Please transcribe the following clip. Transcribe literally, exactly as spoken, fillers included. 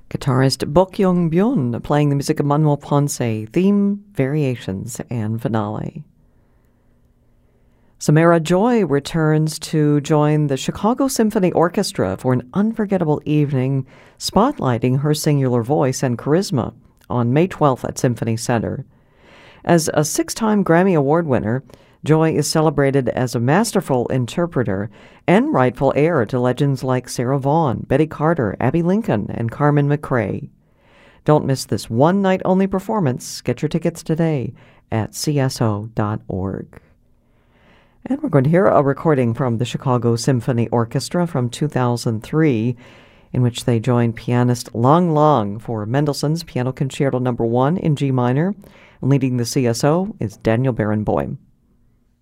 Guitarist Bok Young-byun playing the music of Manuel Ponce, theme, variations, and finale. Samara Joy returns to join the Chicago Symphony Orchestra for an unforgettable evening, spotlighting her singular voice and charisma on May twelfth at Symphony Center. As a six-time Grammy Award winner, Joy is celebrated as a masterful interpreter and rightful heir to legends like Sarah Vaughan, Betty Carter, Abbey Lincoln, and Carmen McRae. Don't miss this one-night-only performance. Get your tickets today at c s o dot org. And we're going to hear a recording from the Chicago Symphony Orchestra from two thousand three, in which they joined pianist Lang Lang for Mendelssohn's Piano Concerto Number One in G minor. Leading the C S O is Daniel Barenboim.